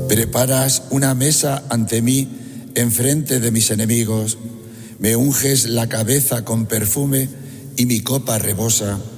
Preparas una mesa ante mí enfrente de mis enemigos. Me unges la cabeza con perfume y mi copa rebosa.